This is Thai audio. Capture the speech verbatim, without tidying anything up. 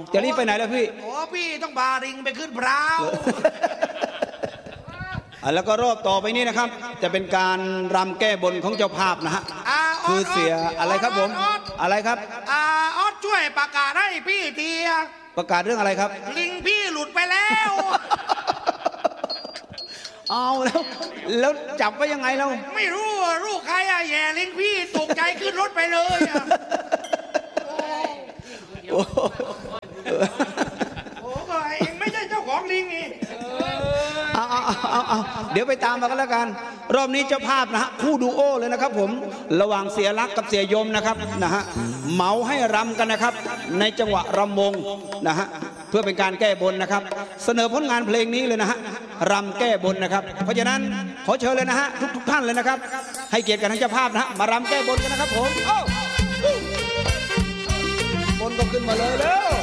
จะรีบไปไหนแล้วพี่โอ้พี่ต้องบาริงไปขึ้นพร้าวแล้วก็รอบต่อไปนี้นะครับจะเป็นการรำแก้บนของเจ้าภาพนะฮะคือเสียอะไรครับผมอะไรครับอาออดช่วยประกาศให้พี่ทีประกาศเรื่องอะไรครับลิงพี่หลุดไปแล้วเอาแล้วแล้วจับไว้ยังไงเราไม่รู้ลูกใครอะแย่ลิงพี่ตกใจขึ้นรถไปเลยอะโอ้โหเองไม่ใช่เจ้าของลิงนี่เอาเอาเอาเอาเดี๋ยวไปตามมากันแล้วกันรอบนี้เจ้าภาพนะฮะคู่ดูโอเลยนะครับผมระหว่างเสียรักกับเสียยมนะครับนะฮะเหมาให้รำกันนะครับในจังหวะรำวงนะฮะเพื่อเป็นการแก้บนนะครับเสนอผลงานเพลงนี้เลยนะฮะรำแก้บนนะครับเพราะฉะนั้นขอเชิญเลยนะฮะทุกทุกท่านเลยนะครับให้เกียรติกันทั้งเจ้าภาพนะฮะมารำแก้บนกันนะครับผมบนก็ขึ้นมาเลยแล้ว